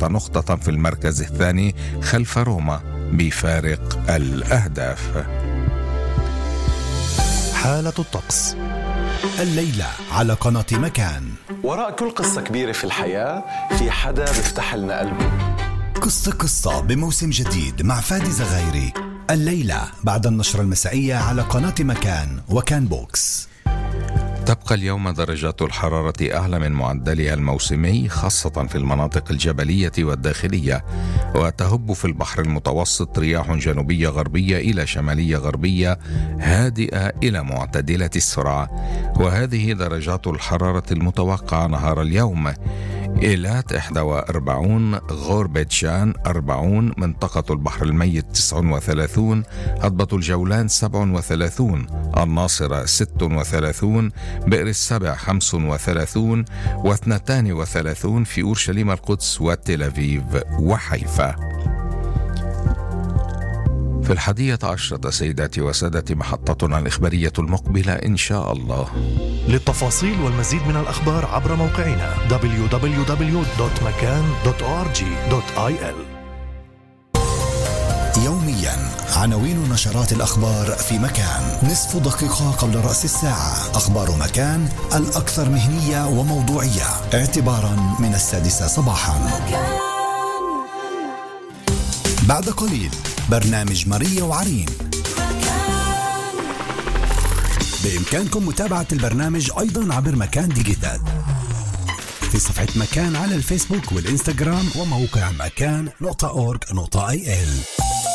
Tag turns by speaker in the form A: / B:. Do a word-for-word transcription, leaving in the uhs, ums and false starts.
A: نقطة في المركز الثاني خلف روما بفارق الأهداف.
B: حالة الطقس الليلة على قناة مكان.
C: وراء كل قصة كبيرة في الحياة في حدا بيفتح لنا قلبه.
B: قصة قصة بموسم جديد مع فادي زغيري الليلة بعد النشرة المسائية على قناة مكان وكان بوكس.
A: تبقى اليوم درجات الحرارة أعلى من معدلها الموسمي خاصة في المناطق الجبلية والداخلية، وتهب في البحر المتوسط رياح جنوبية غربية إلى شمالية غربية هادئة إلى معتدلة السرعة. وهذه درجات الحرارة المتوقعة نهار اليوم: إيلات إحدى وأربعين، غور بيت شان أربعين، منطقة البحر الميت تسعة وثلاثين، هضبة الجولان سبعة وثلاثين، الناصرة ستة وثلاثين، بئر السبع خمسة وثلاثين واثنتان وثلاثين في أورشليم القدس وتل أبيب وحيفا. في الحادية عشرة سيداتي وسادتي محطتنا الإخبارية المقبلة إن شاء الله.
B: للتفاصيل والمزيد من الأخبار عبر موقعنا دبليو دبليو دبليو دوت مكان دوت أو آر جي دوت آي إل. يوميا عناوين نشرات الأخبار في مكان. نصف دقيقة قبل رأس الساعة أخبار مكان الأكثر مهنية وموضوعية اعتبارا من السادسة صباحا. بعد قليل برنامج ماريا وعرين. بإمكانكم متابعة البرنامج أيضا عبر مكان ديجيتال في صفحة مكان على الفيسبوك والإنستغرام وموقع مكان نقطة أورج نقطة آي إل.